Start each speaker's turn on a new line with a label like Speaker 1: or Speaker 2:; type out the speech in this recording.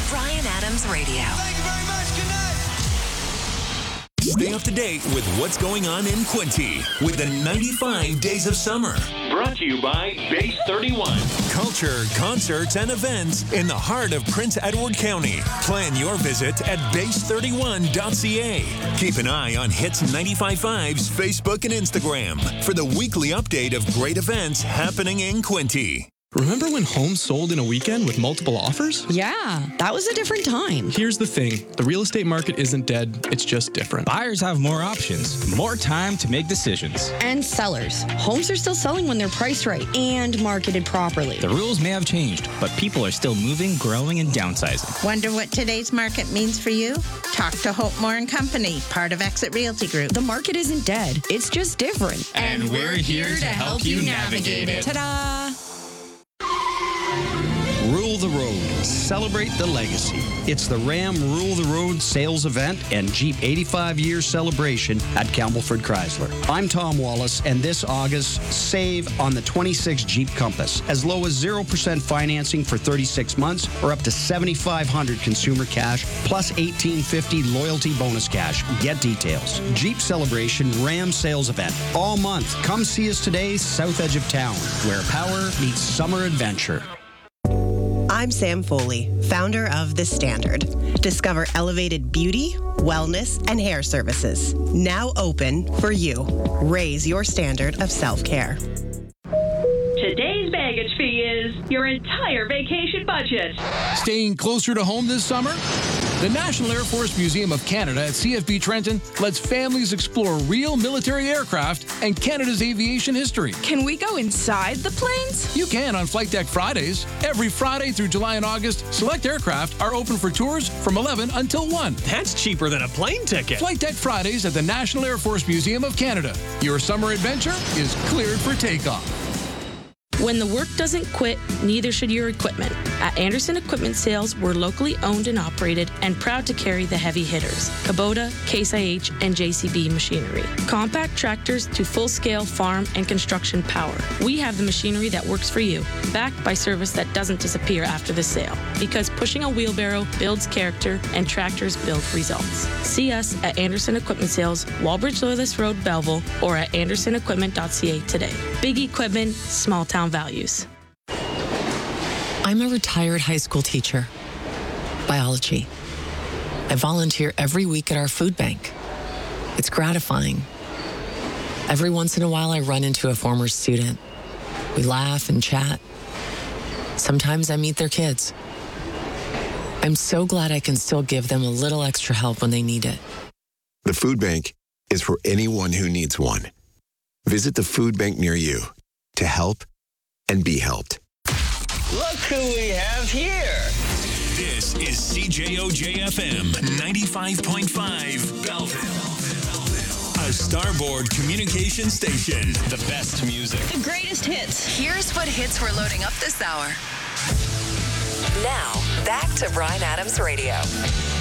Speaker 1: Bryan Adams Radio.
Speaker 2: Thank you very much. Good night.
Speaker 3: Stay up to date with what's going on in Quincy with the 95 Days of Summer.
Speaker 4: Brought to you by Base 31.
Speaker 3: Culture, concerts, and events in the heart of Prince Edward County. Plan your visit at base31.ca. Keep an eye on Hits 95.5's Facebook and Instagram for the weekly update of great events happening in Quincy.
Speaker 5: Remember when homes sold in a weekend with multiple offers?
Speaker 6: Yeah, that was a different time.
Speaker 5: Here's the thing. The real estate market isn't dead. It's just different.
Speaker 7: Buyers have more options, more time to make decisions.
Speaker 6: And sellers. Homes are still selling when they're priced right and marketed properly.
Speaker 7: The rules may have changed, but people are still moving, growing, and downsizing.
Speaker 8: Wonder what today's market means for you? Talk to Hope Moore & Company, part of Exit Realty Group.
Speaker 6: The market isn't dead. It's just different.
Speaker 7: And we're here to help you navigate it.
Speaker 6: Ta-da!
Speaker 9: Rule the Road. Celebrate the legacy. It's the Ram Rule the Road sales event and Jeep 85-year celebration at Campbellford Chrysler. I'm Tom Wallace, and this August, save on the 26 Jeep Compass. As low as 0% financing for 36 months or up to $7,500 consumer cash plus $1,850 loyalty bonus cash. Get details. Jeep Celebration Ram sales event. All month. Come see us today, south edge of town, where power meets summer adventure.
Speaker 10: I'm Sam Foley, founder of The Standard. Discover elevated beauty, wellness, and hair services. Now open for you. Raise your standard of self-care.
Speaker 11: Today's baggage fee is your entire vacation budget.
Speaker 12: Staying closer to home this summer? The National Air Force Museum of Canada at CFB Trenton lets families explore real military aircraft and Canada's aviation history.
Speaker 13: Can we go inside the planes?
Speaker 12: You can on Flight Deck Fridays. Every Friday through July and August, select aircraft are open for tours from 11 until 1.
Speaker 14: That's cheaper than a plane ticket.
Speaker 12: Flight Deck Fridays at the National Air Force Museum of Canada. Your summer adventure is cleared for takeoff.
Speaker 15: When the work doesn't quit, neither should your equipment. At Anderson Equipment Sales, we're locally owned and operated and proud to carry the heavy hitters, Kubota, Case IH, and JCB machinery. Compact tractors to full-scale farm and construction power. We have the machinery that works for you, backed by service that doesn't disappear after the sale. Because pushing a wheelbarrow builds character and tractors build results. See us at Anderson Equipment Sales, Walbridge Loyalist Road, Belleville, or at andersonequipment.ca today. Big equipment, small town values.
Speaker 16: I'm a retired high school teacher. Biology. I volunteer every week at our food bank. It's gratifying. Every once in a while, I run into a former student. We laugh and chat. Sometimes I meet their kids. I'm so glad I can still give them a little extra help when they need it.
Speaker 17: The food bank is for anyone who needs one. Visit the food bank near you to help and be helped.
Speaker 14: Look who we have here.
Speaker 3: This is CJOJ-FM 95.5 Belleville. A Starboard communication station.
Speaker 7: The best music.
Speaker 13: The greatest hits.
Speaker 1: Here's what hits we're loading up this hour. Now, back to Bryan Adams Radio.